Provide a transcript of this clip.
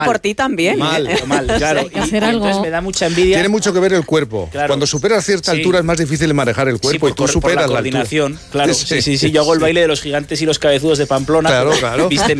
por ti también. Mal, claro. Hay que hacer algo. Entonces me da mucha envidia. Tiene mucho que ver el cuerpo. Claro. Cuando superas cierta altura es más difícil de manejar el cuerpo y tú superas la coordinación. Claro, sí. Yo hago el baile de los gigantes y los cabezudos de Pamplona. Claro. Viste